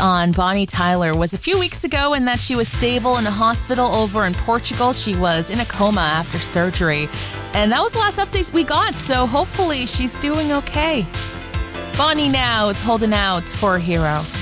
on Bonnie Tyler was a few weeks ago and that she was stable in a hospital over in Portugal. She was in a coma after surgery. And that was the last updates we got, so hopefully she's doing okay. Bonnie now is holding out for a hero.